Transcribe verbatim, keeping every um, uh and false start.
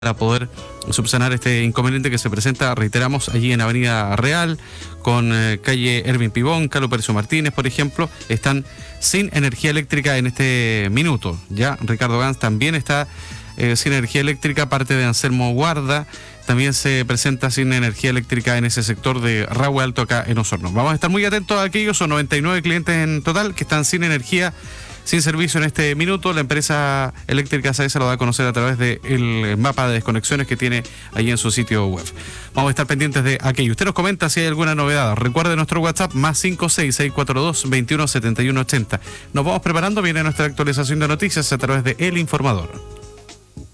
para poder subsanar este inconveniente que se presenta, reiteramos, allí en Avenida Real, con eh, calle Ervin Pibón, Carlos Percio Martínez, por ejemplo, están sin energía eléctrica en este minuto. Ya Ricardo Gans también está eh, sin energía eléctrica, parte de Anselmo Guarda, también se presenta sin energía eléctrica en ese sector de Rahue Alto, acá en Osorno. Vamos a estar muy atentos a aquellos, son noventa y nueve clientes en total que están sin energía, sin servicio en este minuto. La empresa eléctrica SAESA lo da a conocer a través del mapa de desconexiones que tiene ahí en su sitio web. Vamos a estar pendientes de aquello. Usted nos comenta si hay alguna novedad. Recuerde nuestro WhatsApp más cinco seis seis cuatro dos veintiuno setenta y uno ochenta. Nos vamos preparando, viene nuestra actualización de noticias a través de El Informador.